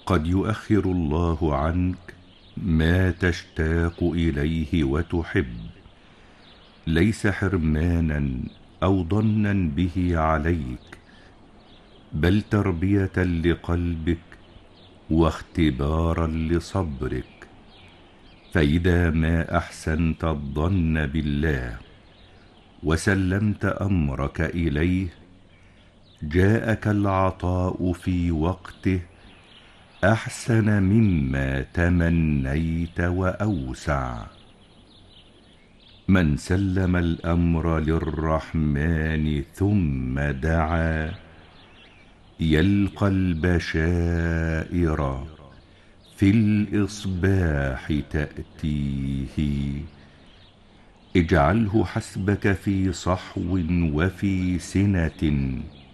قد يؤخر الله عنك ما تشتاق إليه وتحب، ليس حرمانا أو ضنا به عليك، بل تربية لقلبك واختبارا لصبرك. فإذا ما أحسنت الظن بالله وسلمت أمرك إليه، جاءك العطاء في وقته أحسن مما تمنيت وأوسع. من سلم الأمر للرحمن ثم دعا، يلقى البشائر في الإصباح تأتيه. اجعله حسبك في صحو وفي سنة،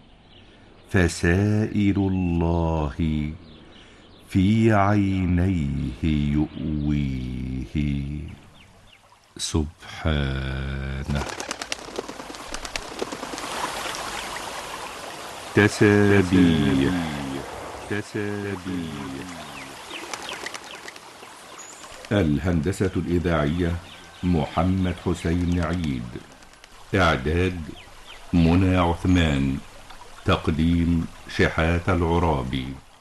فسائر الله في عينيه يؤويه. سبحانه. تسابيح. الهندسة الإذاعية محمد حسين عيد. إعداد منى عثمان. تقديم شحات العرابي.